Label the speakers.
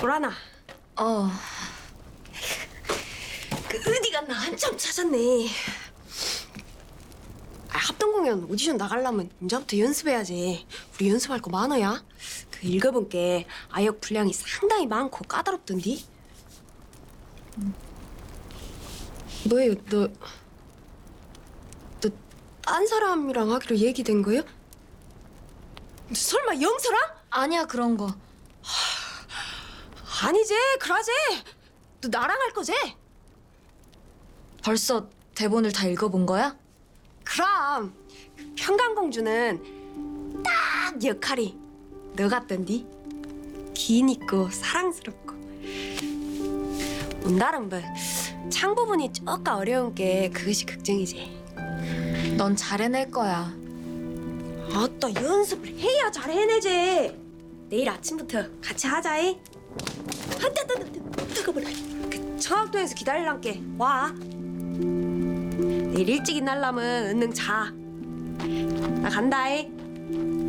Speaker 1: 보라나.
Speaker 2: 어,
Speaker 1: 어디 갔나 한참 찾았네. 합동공연 오디션 나가려면 이제부터 연습해야지. 우리 연습할 거 많아야. 그 읽어본 게 아역 분량이 상당히 많고 까다롭던디. 뭐예요? 너 딴 사람이랑 하기로 얘기된 거예요? 설마 영서랑?
Speaker 2: 아니야 그런 거.
Speaker 1: 아니지, 그러지. 너 나랑 할 거지?
Speaker 2: 벌써 대본을 다 읽어본 거야?
Speaker 1: 그럼 평강공주는 딱 역할이 너 같던디. 긴 있고 사랑스럽고. 온다른 뭐 창 부분이 조금 어려운 게 그것이 걱정이지.
Speaker 2: 넌 잘 해낼 거야.
Speaker 1: 아따 연습을 해야 잘 해내지. 내일 아침부터 같이 하자이. 뜨거워라. 그 청학도에서 기다리란께 와. 내일 일찍 일날라면 은능 자. 나 간다이.